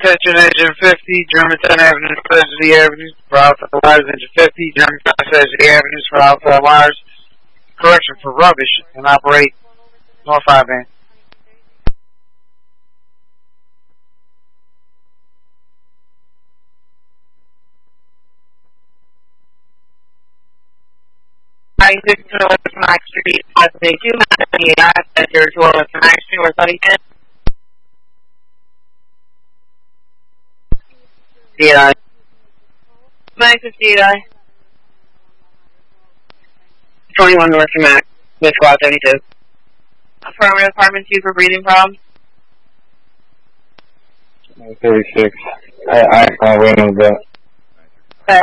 Attention Engine 50, Germantown Avenue, Tragedy Avenue, for outside wires. Engine 50, Germantown Tragedy Avenue, for outside wires. Correction for rubbish and operate North 5 band. I just know it's Max Street, Positive 2, Center to Max Street, or something. DI. Max is DI. 21 North to Max, with Squad 72. Affirmative, Apartment 2 for breathing problems. 36. I can't wait on that. Okay.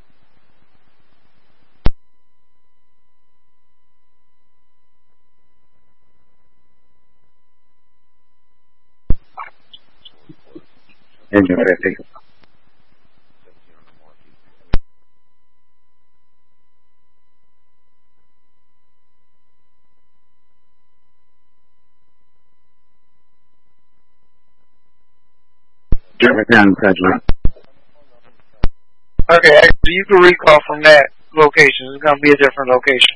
Engine 50. Germantown, President. Okay, actually, you can recall from that location. It's going to be a different location.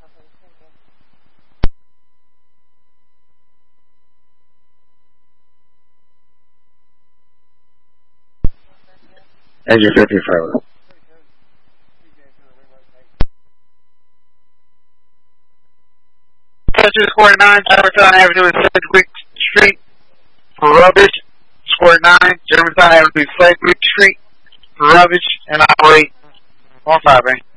Engine 55. Attention Square 9, Germantown Avenue and Sedgwick Street for rubbish. Square 9, Germantown Avenue, Sedgwick Street for rubbish and operate on 5 band.